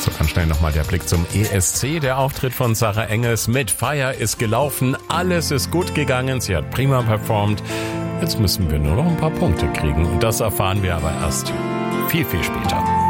So, ganz schnell nochmal der Blick zum ESC. Der Auftritt von Sarah Engels mit Feier ist gelaufen. Alles ist gut gegangen. Sie hat prima performt. Jetzt müssen wir nur noch ein paar Punkte kriegen. Und das erfahren wir aber erst viel, viel später.